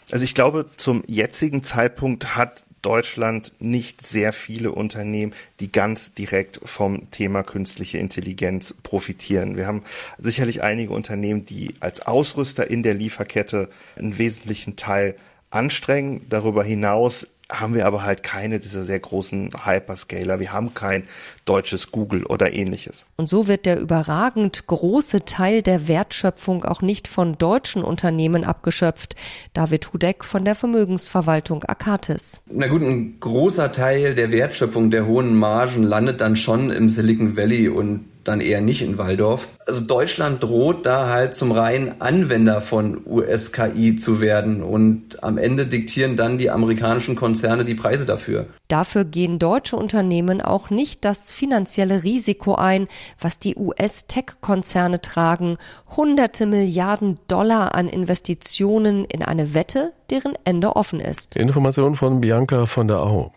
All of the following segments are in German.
Also ich glaube, zum jetzigen Zeitpunkt hat Deutschland nicht sehr viele Unternehmen, die ganz direkt vom Thema künstliche Intelligenz profitieren. Wir haben sicherlich einige Unternehmen, die als Ausrüster in der Lieferkette einen wesentlichen Teil anstrengen. Darüber hinaus haben wir aber halt keine dieser sehr großen Hyperscaler. Wir haben kein deutsches Google oder ähnliches. Und so wird der überragend große Teil der Wertschöpfung auch nicht von deutschen Unternehmen abgeschöpft. David Hudeck von der Vermögensverwaltung Akatis. Na gut, ein großer Teil der Wertschöpfung, der hohen Margen landet dann schon im Silicon Valley und dann eher nicht in Walldorf. Also Deutschland droht da halt zum reinen Anwender von US-KI zu werden und am Ende diktieren dann die amerikanischen Konzerne die Preise dafür. Dafür gehen deutsche Unternehmen auch nicht das finanzielle Risiko ein, was die US-Tech-Konzerne tragen. Hunderte Milliarden Dollar an Investitionen in eine Wette, deren Ende offen ist. Information von Bianca von der Au.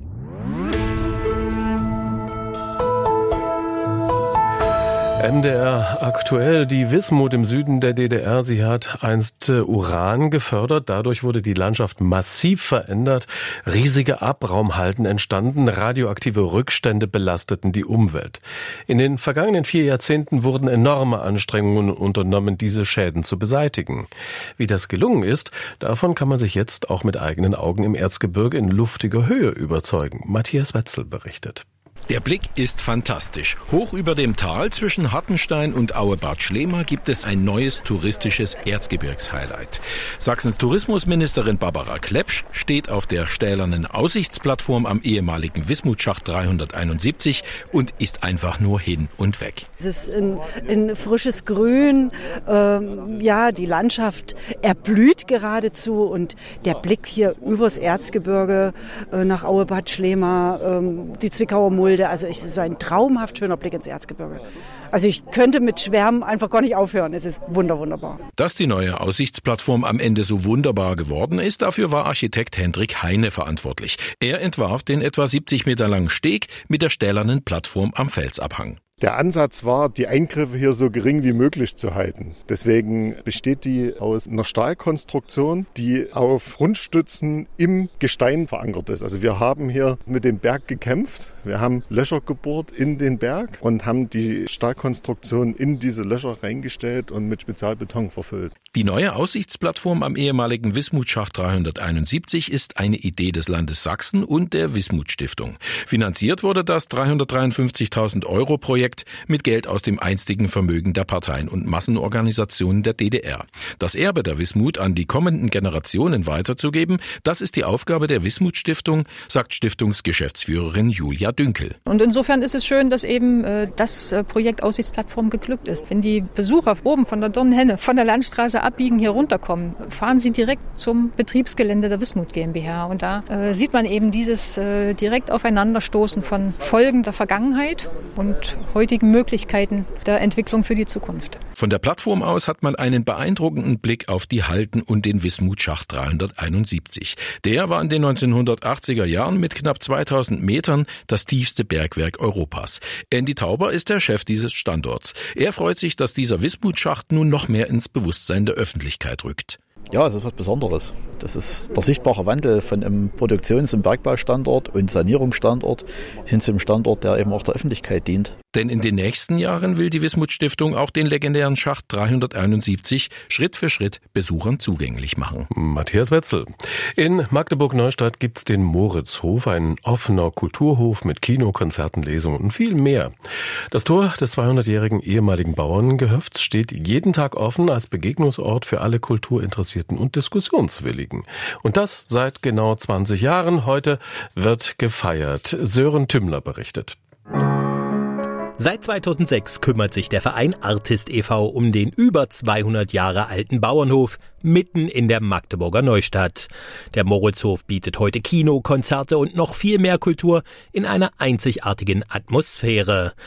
MDR aktuell, die Wismut im Süden der DDR, sie hat einst Uran gefördert, dadurch wurde die Landschaft massiv verändert, riesige Abraumhalden entstanden, radioaktive Rückstände belasteten die Umwelt. In den vergangenen 4 Jahrzehnten wurden enorme Anstrengungen unternommen, diese Schäden zu beseitigen. Wie das gelungen ist, davon kann man sich jetzt auch mit eigenen Augen im Erzgebirge in luftiger Höhe überzeugen. Matthias Wetzel berichtet. Der Blick ist fantastisch. Hoch über dem Tal zwischen Hartenstein und Auebad Schlema gibt es ein neues touristisches Erzgebirgshighlight. Sachsens Tourismusministerin Barbara Klepsch steht auf der stählernen Aussichtsplattform am ehemaligen Wismutschacht 371 und ist einfach nur hin und weg. Es ist in frisches Grün, die Landschaft erblüht geradezu und der Blick hier übers Erzgebirge nach Auebad Schlema, die Zwickauer Mulde. Also es ist so ein traumhaft schöner Blick ins Erzgebirge. Also ich könnte mit Schwärmen einfach gar nicht aufhören. Es ist wunderbar. Dass die neue Aussichtsplattform am Ende so wunderbar geworden ist, dafür war Architekt Hendrik Heine verantwortlich. Er entwarf den etwa 70 Meter langen Steg mit der stählernen Plattform am Felsabhang. Der Ansatz war, die Eingriffe hier so gering wie möglich zu halten. Deswegen besteht die aus einer Stahlkonstruktion, die auf Grundstützen im Gestein verankert ist. Also wir haben hier mit dem Berg gekämpft. Wir haben Löcher gebohrt in den Berg und haben die Stahlkonstruktion in diese Löcher reingestellt und mit Spezialbeton verfüllt. Die neue Aussichtsplattform am ehemaligen Wismutschacht 371 ist eine Idee des Landes Sachsen und der Wismut Stiftung. Finanziert wurde das 353.000 € Projekt mit Geld aus dem einstigen Vermögen der Parteien und Massenorganisationen der DDR. Das Erbe der Wismut an die kommenden Generationen weiterzugeben, das ist die Aufgabe der Wismut Stiftung, sagt Stiftungsgeschäftsführerin Julia Dünkel. Und insofern ist es schön, dass eben das Projekt Aussichtsplattform geglückt ist. Wenn die Besucher oben von der Dornhenne, von der Landstraße abbiegen, hier runterkommen, fahren sie direkt zum Betriebsgelände der Wismut GmbH. Und da sieht man eben dieses direkt Aufeinanderstoßen von Folgen der Vergangenheit und heutigen Möglichkeiten der Entwicklung für die Zukunft. Von der Plattform aus hat man einen beeindruckenden Blick auf die Halden und den Wismutschacht 371. Der war in den 1980er Jahren mit knapp 2000 Metern das tiefste Bergwerk Europas. Andy Tauber ist der Chef dieses Standorts. Er freut sich, dass dieser Wismutschacht nun noch mehr ins Bewusstsein der Öffentlichkeit rückt. Ja, es ist was Besonderes. Das ist der sichtbare Wandel von einem Produktions- und Bergbaustandort und Sanierungsstandort hin zum Standort, der eben auch der Öffentlichkeit dient. Denn in den nächsten Jahren will die Wismut Stiftung auch den legendären Schacht 371 Schritt für Schritt Besuchern zugänglich machen. Matthias Wetzel. In Magdeburg-Neustadt gibt's den Moritzhof, ein offener Kulturhof mit Kino, Konzerten, Lesungen und viel mehr. Das Tor des 200-jährigen ehemaligen Bauerngehöfts steht jeden Tag offen als Begegnungsort für alle Kulturinteressierten und Diskussionswilligen. Und das seit genau 20 Jahren. Heute wird gefeiert. Sören Tümmler berichtet. Seit 2006 kümmert sich der Verein Artist e.V. um den über 200 Jahre alten Bauernhof mitten in der Magdeburger Neustadt. Der Moritzhof bietet heute Kino, Konzerte und noch viel mehr Kultur in einer einzigartigen Atmosphäre.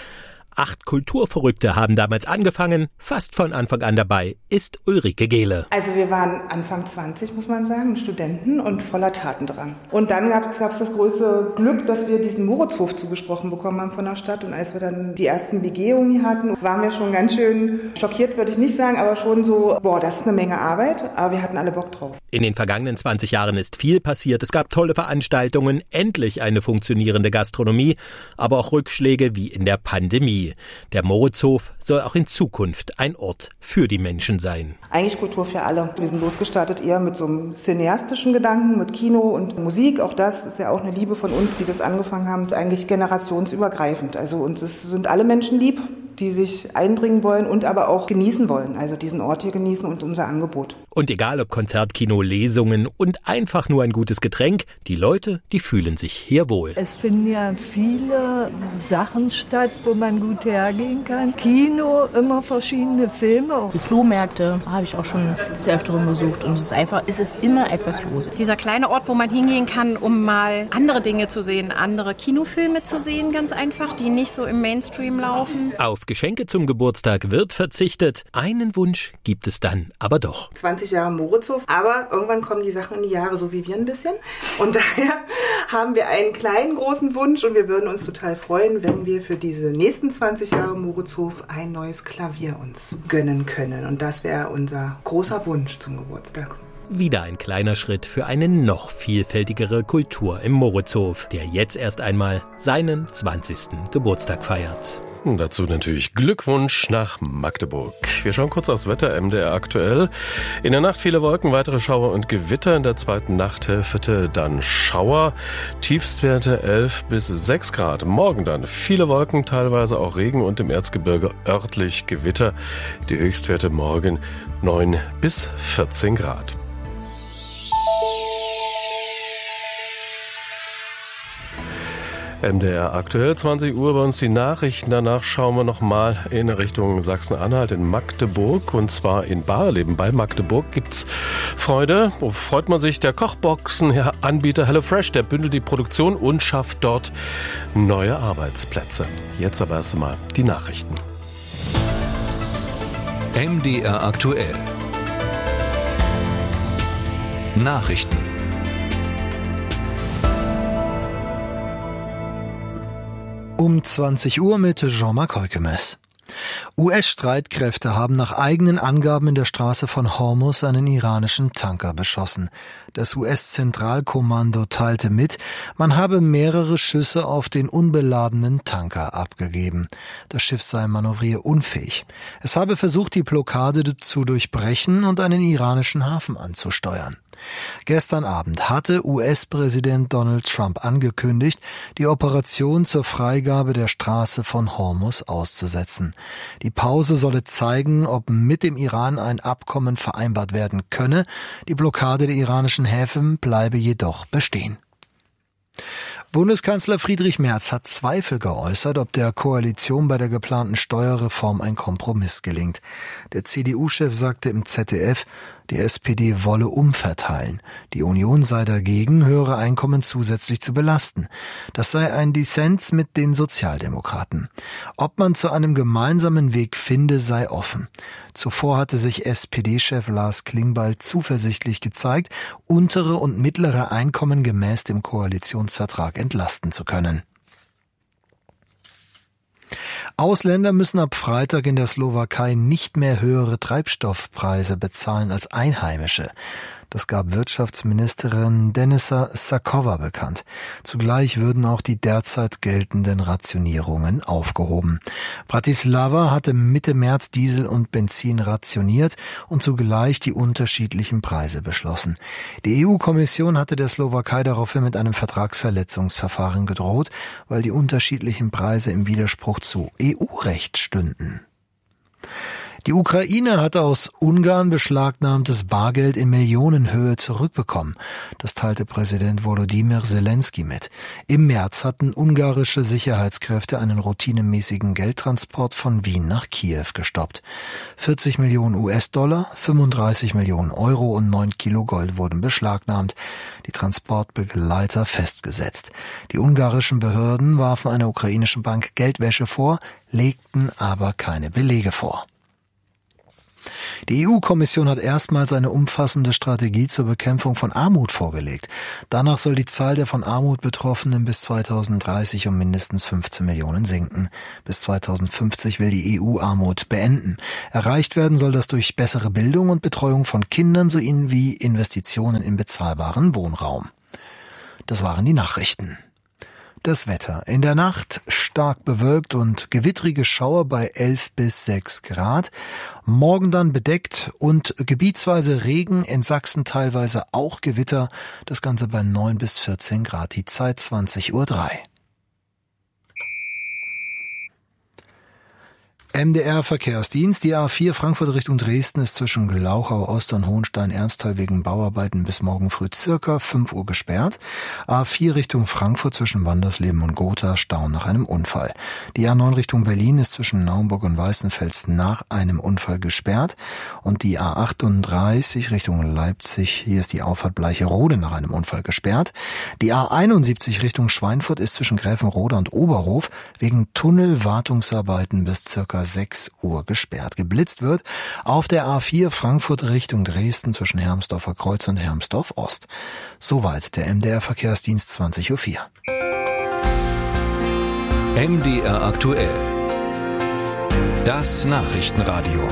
8 Kulturverrückte haben damals angefangen. Fast von Anfang an dabei ist Ulrike Gehle. Also wir waren Anfang 20, muss man sagen, Studenten und voller Tatendrang. Und dann gab es das große Glück, dass wir diesen Moritzhof zugesprochen bekommen haben von der Stadt. Und als wir dann die ersten Begehungen hier hatten, waren wir schon ganz schön schockiert, würde ich nicht sagen, aber schon so, das ist eine Menge Arbeit, aber wir hatten alle Bock drauf. In den vergangenen 20 Jahren ist viel passiert. Es gab tolle Veranstaltungen, endlich eine funktionierende Gastronomie, aber auch Rückschläge wie in der Pandemie. Der Moritzhof soll auch in Zukunft ein Ort für die Menschen sein. Eigentlich Kultur für alle. Wir sind losgestartet eher mit so einem cineastischen Gedanken, mit Kino und Musik. Auch das ist ja auch eine Liebe von uns, die das angefangen haben, eigentlich generationsübergreifend. Also uns sind alle Menschen lieb, die sich einbringen wollen und aber auch genießen wollen. Also diesen Ort hier genießen und unser Angebot. Und egal ob Konzert, Kino, Lesungen und einfach nur ein gutes Getränk, die Leute, die fühlen sich hier wohl. Es finden ja viele Sachen statt, wo man gut hergehen kann. Kino, immer verschiedene Filme. Die Flohmärkte habe ich auch schon des Öfteren besucht und es ist immer etwas los. Dieser kleine Ort, wo man hingehen kann, um mal andere Dinge zu sehen, andere Kinofilme zu sehen, ganz einfach, die nicht so im Mainstream laufen. Auf Geschenke zum Geburtstag wird verzichtet. Einen Wunsch gibt es dann aber doch. 20 Jahre Moritzhof, aber irgendwann kommen die Sachen in die Jahre, so wie wir ein bisschen. Und daher haben wir einen kleinen, großen Wunsch und wir würden uns total freuen, wenn wir für diese nächsten 20 Jahre Moritzhof ein neues Klavier uns gönnen können. Und das wäre unser großer Wunsch zum Geburtstag. Wieder ein kleiner Schritt für eine noch vielfältigere Kultur im Moritzhof, der jetzt erst einmal seinen 20. Geburtstag feiert. Und dazu natürlich Glückwunsch nach Magdeburg. Wir schauen kurz aufs Wetter, MDR aktuell. In der Nacht viele Wolken, weitere Schauer und Gewitter. In der zweiten Nachthälfte dann Schauer. Tiefstwerte 11 bis 6 Grad. Morgen dann viele Wolken, teilweise auch Regen und im Erzgebirge örtlich Gewitter. Die Höchstwerte morgen 9 bis 14 Grad. MDR aktuell, 20 Uhr bei uns die Nachrichten. Danach schauen wir nochmal in Richtung Sachsen-Anhalt in Magdeburg und zwar in Barleben. Bei Magdeburg gibt's Freude. Wo freut man sich? Der Kochboxen-Anbieter HelloFresh, der bündelt die Produktion und schafft dort neue Arbeitsplätze. Jetzt aber erst einmal die Nachrichten. MDR aktuell. Nachrichten. Um 20 Uhr mit Jean-Marc Heukemes. US-Streitkräfte haben nach eigenen Angaben in der Straße von Hormuz einen iranischen Tanker beschossen. Das US-Zentralkommando teilte mit, man habe mehrere Schüsse auf den unbeladenen Tanker abgegeben. Das Schiff sei manövrierunfähig. Es habe versucht, die Blockade zu durchbrechen und einen iranischen Hafen anzusteuern. Gestern Abend hatte US-Präsident Donald Trump angekündigt, die Operation zur Freigabe der Straße von Hormuz auszusetzen. Die Pause solle zeigen, ob mit dem Iran ein Abkommen vereinbart werden könne. Die Blockade der iranischen Häfen bleibe jedoch bestehen. Bundeskanzler Friedrich Merz hat Zweifel geäußert, ob der Koalition bei der geplanten Steuerreform ein Kompromiss gelingt. Der CDU-Chef sagte im ZDF, die SPD wolle umverteilen. Die Union sei dagegen, höhere Einkommen zusätzlich zu belasten. Das sei ein Dissens mit den Sozialdemokraten. Ob man zu einem gemeinsamen Weg finde, sei offen. Zuvor hatte sich SPD-Chef Lars Klingbeil zuversichtlich gezeigt, untere und mittlere Einkommen gemäß dem Koalitionsvertrag entlasten zu können. Ausländer müssen ab Freitag in der Slowakei nicht mehr höhere Treibstoffpreise bezahlen als Einheimische. Das gab Wirtschaftsministerin Denisa Sakowa bekannt. Zugleich würden auch die derzeit geltenden Rationierungen aufgehoben. Bratislava hatte Mitte März Diesel und Benzin rationiert und zugleich die unterschiedlichen Preise beschlossen. Die EU-Kommission hatte der Slowakei daraufhin mit einem Vertragsverletzungsverfahren gedroht, weil die unterschiedlichen Preise im Widerspruch zu EU-Recht stünden. Die Ukraine hat aus Ungarn beschlagnahmtes Bargeld in Millionenhöhe zurückbekommen. Das teilte Präsident Volodymyr Zelensky mit. Im März hatten ungarische Sicherheitskräfte einen routinemäßigen Geldtransport von Wien nach Kiew gestoppt. 40 Millionen US-Dollar, 35 Millionen Euro und 9 Kilo Gold wurden beschlagnahmt. Die Transportbegleiter festgesetzt. Die ungarischen Behörden warfen einer ukrainischen Bank Geldwäsche vor, legten aber keine Belege vor. Die EU-Kommission hat erstmals eine umfassende Strategie zur Bekämpfung von Armut vorgelegt. Danach soll die Zahl der von Armut Betroffenen bis 2030 um mindestens 15 Millionen sinken. Bis 2050 will die EU Armut beenden. Erreicht werden soll das durch bessere Bildung und Betreuung von Kindern sowie Investitionen in bezahlbaren Wohnraum. Das waren die Nachrichten. Das Wetter. In der Nacht stark bewölkt und gewittrige Schauer bei 11 bis 6 Grad. Morgen dann bedeckt und gebietsweise Regen, in Sachsen teilweise auch Gewitter. Das Ganze bei 9 bis 14 Grad. Die Zeit 20:03 Uhr. MDR-Verkehrsdienst. Die A4 Frankfurt Richtung Dresden ist zwischen Glauchau Ost und Hohenstein-Ernsthal wegen Bauarbeiten bis morgen früh circa 5 Uhr gesperrt. A4 Richtung Frankfurt zwischen Wandersleben und Gotha Stau nach einem Unfall. Die A9 Richtung Berlin ist zwischen Naumburg und Weißenfels nach einem Unfall gesperrt. Und die A38 Richtung Leipzig, hier ist die Auffahrt Bleicherode nach einem Unfall gesperrt. Die A71 Richtung Schweinfurt ist zwischen Gräfenrode und Oberhof wegen Tunnelwartungsarbeiten bis circa 6 Uhr gesperrt. Geblitzt wird auf der A4 Frankfurt Richtung Dresden zwischen Hermsdorfer Kreuz und Hermsdorf Ost. Soweit der MDR Verkehrsdienst 20:04 Uhr. MDR aktuell. Das Nachrichtenradio.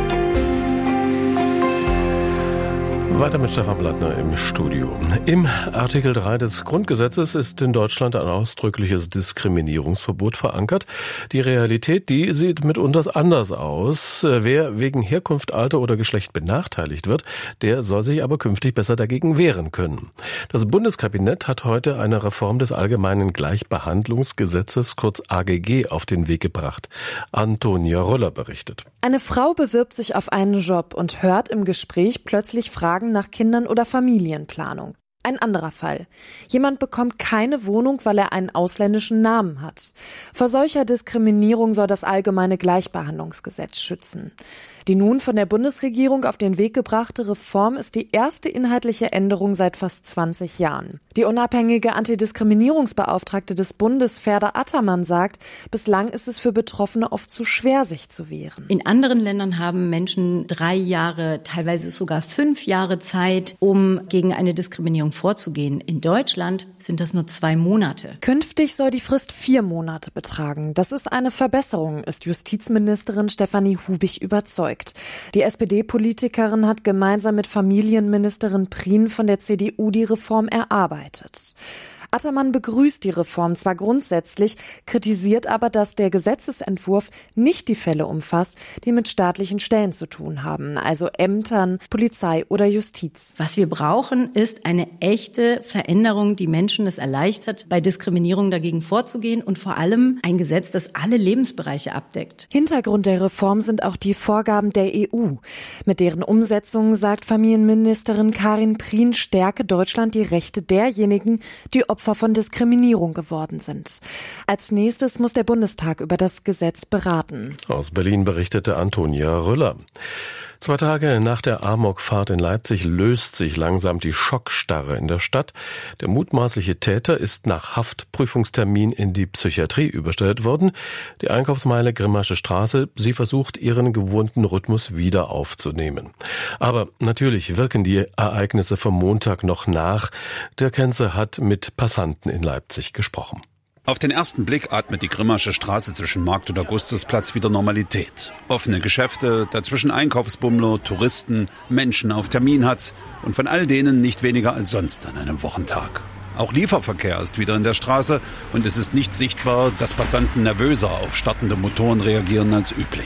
Weiter mit Stefan Blattner im Studio. Im Artikel 3 des Grundgesetzes ist in Deutschland ein ausdrückliches Diskriminierungsverbot verankert. Die Realität, die sieht mitunter anders aus. Wer wegen Herkunft, Alter oder Geschlecht benachteiligt wird, der soll sich aber künftig besser dagegen wehren können. Das Bundeskabinett hat heute eine Reform des Allgemeinen Gleichbehandlungsgesetzes, kurz AGG, auf den Weg gebracht. Antonia Röller berichtet. Eine Frau bewirbt sich auf einen Job und hört im Gespräch plötzlich Fragen nach Kindern oder Familienplanung. Ein anderer Fall. Jemand bekommt keine Wohnung, weil er einen ausländischen Namen hat. Vor solcher Diskriminierung soll das Allgemeine Gleichbehandlungsgesetz schützen. Die nun von der Bundesregierung auf den Weg gebrachte Reform ist die erste inhaltliche Änderung seit fast 20 Jahren. Die unabhängige Antidiskriminierungsbeauftragte des Bundes, Ferda Attermann, sagt, bislang ist es für Betroffene oft zu schwer, sich zu wehren. In anderen Ländern haben Menschen 3 Jahre, teilweise sogar 5 Jahre Zeit, um gegen eine Diskriminierung vorzugehen. In Deutschland sind das nur 2 Monate. Künftig soll die Frist 4 Monate betragen. Das ist eine Verbesserung, ist Justizministerin Stefanie Hubich überzeugt. Die SPD-Politikerin hat gemeinsam mit Familienministerin Prien von der CDU die Reform erarbeitet. Attermann begrüßt die Reform zwar grundsätzlich, kritisiert aber, dass der Gesetzesentwurf nicht die Fälle umfasst, die mit staatlichen Stellen zu tun haben, also Ämtern, Polizei oder Justiz. Was wir brauchen, ist eine echte Veränderung, die Menschen es erleichtert, bei Diskriminierung dagegen vorzugehen und vor allem ein Gesetz, das alle Lebensbereiche abdeckt. Hintergrund der Reform sind auch die Vorgaben der EU. Mit deren Umsetzung, sagt Familienministerin Karin Prien, stärke Deutschland die Rechte derjenigen, die Opfer von Diskriminierung geworden sind. Als nächstes muss der Bundestag über das Gesetz beraten. Aus Berlin berichtete Antonia Röller. 2 Tage nach der Amokfahrt in Leipzig löst sich langsam die Schockstarre in der Stadt. Der mutmaßliche Täter ist nach Haftprüfungstermin in die Psychiatrie überstellt worden. Die Einkaufsmeile Grimmasche Straße, sie versucht, ihren gewohnten Rhythmus wieder aufzunehmen. Aber natürlich wirken die Ereignisse vom Montag noch nach. Der Kenzer hat mit Passanten in Leipzig gesprochen. Auf den ersten Blick atmet die Grimmasche Straße zwischen Markt- und Augustusplatz wieder Normalität. Offene Geschäfte, dazwischen Einkaufsbummler, Touristen, Menschen auf Termin hat's und von all denen nicht weniger als sonst an einem Wochentag. Auch Lieferverkehr ist wieder in der Straße und es ist nicht sichtbar, dass Passanten nervöser auf startende Motoren reagieren als üblich.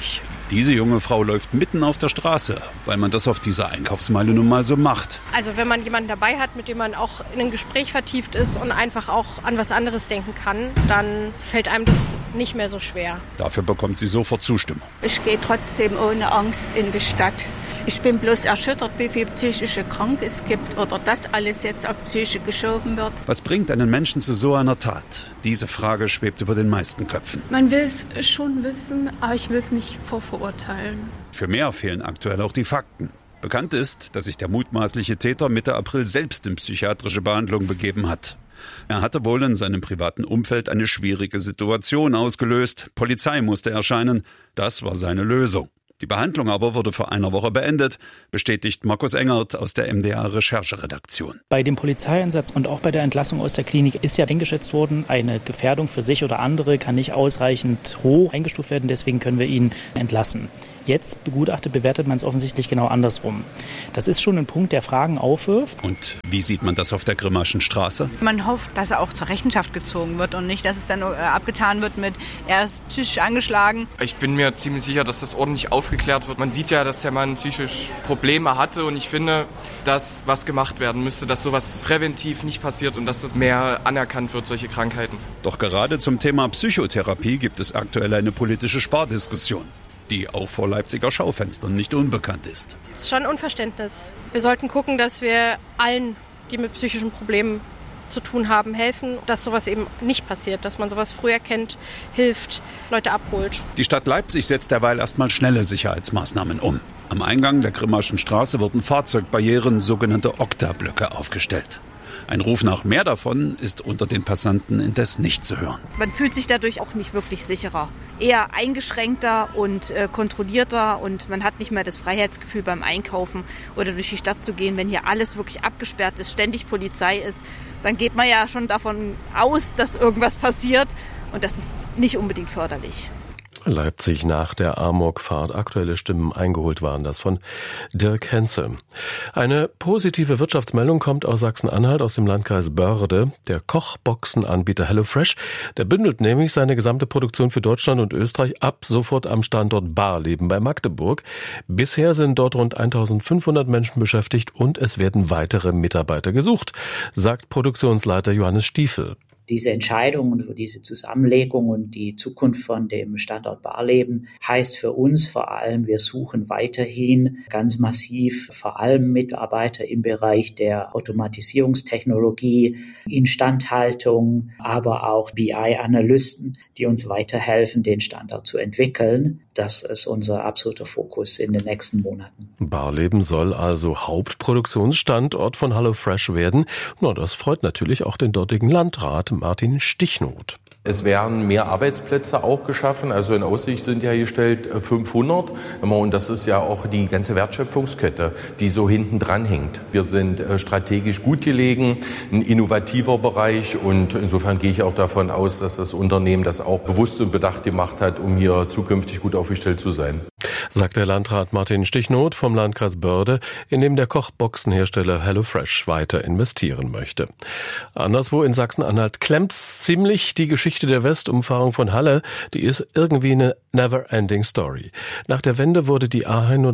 Diese junge Frau läuft mitten auf der Straße, weil man das auf dieser Einkaufsmeile nun mal so macht. Also wenn man jemanden dabei hat, mit dem man auch in ein Gespräch vertieft ist und einfach auch an was anderes denken kann, dann fällt einem das nicht mehr so schwer. Dafür bekommt sie sofort Zustimmung. Ich gehe trotzdem ohne Angst in die Stadt. Ich bin bloß erschüttert, wie viele psychische Kranke es gibt oder dass alles jetzt auf Psyche geschoben wird. Was bringt einen Menschen zu so einer Tat? Diese Frage schwebt über den meisten Köpfen. Man will es schon wissen, aber ich will es nicht vorverurteilen. Für mehr fehlen aktuell auch die Fakten. Bekannt ist, dass sich der mutmaßliche Täter Mitte April selbst in psychiatrische Behandlung begeben hat. Er hatte wohl in seinem privaten Umfeld eine schwierige Situation ausgelöst. Polizei musste erscheinen. Das war seine Lösung. Die Behandlung aber wurde vor einer Woche beendet, bestätigt Markus Engert aus der MDR-Rechercheredaktion. Bei dem Polizeieinsatz und auch bei der Entlassung aus der Klinik ist ja eingeschätzt worden, eine Gefährdung für sich oder andere kann nicht ausreichend hoch eingestuft werden, deswegen können wir ihn entlassen. Jetzt bewertet man es offensichtlich genau andersrum. Das ist schon ein Punkt, der Fragen aufwirft. Und wie sieht man das auf der Grimmaschen Straße? Man hofft, dass er auch zur Rechenschaft gezogen wird und nicht, dass es dann abgetan wird mit, er ist psychisch angeschlagen. Ich bin mir ziemlich sicher, dass das ordentlich aufgeklärt wird. Man sieht ja, dass der Mann psychisch Probleme hatte und ich finde, dass was gemacht werden müsste, dass sowas präventiv nicht passiert und dass das mehr anerkannt wird, solche Krankheiten. Doch gerade zum Thema Psychotherapie gibt es aktuell eine politische Spardiskussion, die auch vor Leipziger Schaufenstern nicht unbekannt ist. Das ist schon ein Unverständnis. Wir sollten gucken, dass wir allen, die mit psychischen Problemen zu tun haben, helfen, dass sowas eben nicht passiert, dass man sowas früh erkennt, hilft, Leute abholt. Die Stadt Leipzig setzt derweil erstmal schnelle Sicherheitsmaßnahmen um. Am Eingang der Grimmaschen Straße wurden Fahrzeugbarrieren, sogenannte Oktablöcke, aufgestellt. Ein Ruf nach mehr davon ist unter den Passanten indes nicht zu hören. Man fühlt sich dadurch auch nicht wirklich sicherer. Eher eingeschränkter und kontrollierter und man hat nicht mehr das Freiheitsgefühl beim Einkaufen oder durch die Stadt zu gehen. Wenn hier alles wirklich abgesperrt ist, ständig Polizei ist, dann geht man ja schon davon aus, dass irgendwas passiert und das ist nicht unbedingt förderlich. Leipzig nach der Amokfahrt. Aktuelle Stimmen eingeholt waren das von Dirk Henze. Eine positive Wirtschaftsmeldung kommt aus Sachsen-Anhalt, aus dem Landkreis Börde. Der Kochboxenanbieter HelloFresh, der bündelt nämlich seine gesamte Produktion für Deutschland und Österreich ab sofort am Standort Barleben bei Magdeburg. Bisher sind dort rund 1500 Menschen beschäftigt und es werden weitere Mitarbeiter gesucht, sagt Produktionsleiter Johannes Stiefel. Diese Entscheidung und für diese Zusammenlegung und die Zukunft von dem Standort Barleben heißt für uns vor allem, wir suchen weiterhin ganz massiv vor allem Mitarbeiter im Bereich der Automatisierungstechnologie, Instandhaltung, aber auch BI-Analysten, die uns weiterhelfen, den Standort zu entwickeln. Das ist unser absoluter Fokus in den nächsten Monaten. Barleben soll also Hauptproduktionsstandort von HelloFresh werden. Na, das freut natürlich auch den dortigen Landrat Martin Stichnoth. Es werden mehr Arbeitsplätze auch geschaffen, also in Aussicht sind ja gestellt 500 und das ist ja auch die ganze Wertschöpfungskette, die so hinten dran hängt. Wir sind strategisch gut gelegen, ein innovativer Bereich und insofern gehe ich auch davon aus, dass das Unternehmen das auch bewusst und bedacht gemacht hat, um hier zukünftig gut aufgestellt zu sein. Sagt der Landrat Martin Stichnoth vom Landkreis Börde, in dem der Kochboxenhersteller HelloFresh weiter investieren möchte. Anderswo in Sachsen-Anhalt klemmt's ziemlich. Die Geschichte der Westumfahrung von Halle, die ist irgendwie eine never-ending Story. Nach der Wende wurde die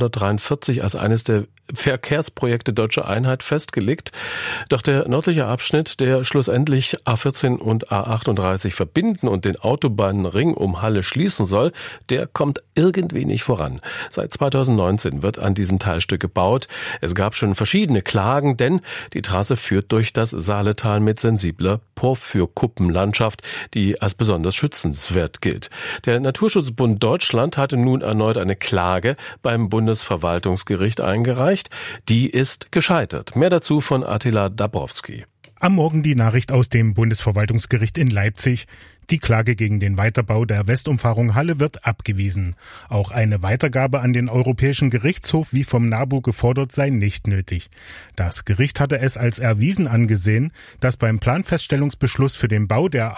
A143 als eines der Verkehrsprojekte Deutscher Einheit festgelegt. Doch der nördliche Abschnitt, der schlussendlich A14 und A38 verbinden und den Autobahnring um Halle schließen soll, der kommt irgendwie nicht voran. Seit 2019 wird an diesem Teilstück gebaut. Es gab schon verschiedene Klagen, denn die Trasse führt durch das Saaletal mit sensibler Porphyrkuppenlandschaft, die als besonders schützenswert gilt. Der Naturschutzbund Deutschland hatte nun erneut eine Klage beim Bundesverwaltungsgericht eingereicht. Die ist gescheitert. Mehr dazu von Attila Dabrowski. Am Morgen die Nachricht aus dem Bundesverwaltungsgericht in Leipzig. Die Klage gegen den Weiterbau der Westumfahrung Halle wird abgewiesen. Auch eine Weitergabe an den Europäischen Gerichtshof, wie vom NABU gefordert, sei nicht nötig. Das Gericht hatte es als erwiesen angesehen, dass beim Planfeststellungsbeschluss für den Bau der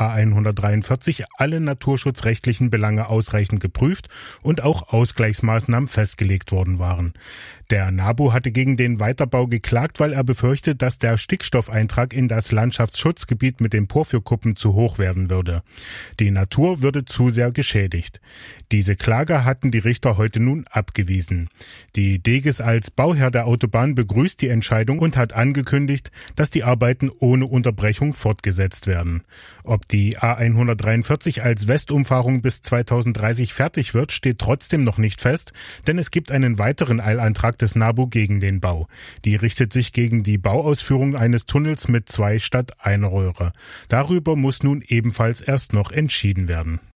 A143 alle naturschutzrechtlichen Belange ausreichend geprüft und auch Ausgleichsmaßnahmen festgelegt worden waren. Der NABU hatte gegen den Weiterbau geklagt, weil er befürchtet, dass der Stickstoffeintrag in das Landschaftsschutzgebiet mit den Porphyrkuppen zu hoch werden würde. Die Natur würde zu sehr geschädigt. Diese Klage hatten die Richter heute nun abgewiesen. Die Deges als Bauherr der Autobahn begrüßt die Entscheidung und hat angekündigt, dass die Arbeiten ohne Unterbrechung fortgesetzt werden. Ob die A143 als Westumfahrung bis 2030 fertig wird, steht trotzdem noch nicht fest, denn es gibt einen weiteren Eilantrag des NABU gegen den Bau. Die richtet sich gegen die Bauausführung eines Tunnels mit 2 statt einer Röhre. Darüber muss nun ebenfalls erst noch entschieden werden.